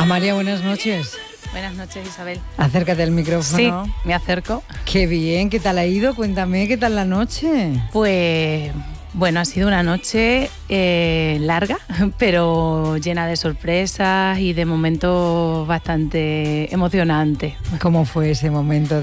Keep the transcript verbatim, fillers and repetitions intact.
Amalia, buenas noches. Buenas noches, Isabel. Acércate al micrófono. Sí, me acerco. Qué bien, ¿qué tal ha ido? Cuéntame, ¿qué tal la noche? Pues bueno, ha sido una noche eh, larga, pero llena de sorpresas y de momentos bastante emocionantes. ¿Cómo fue ese momento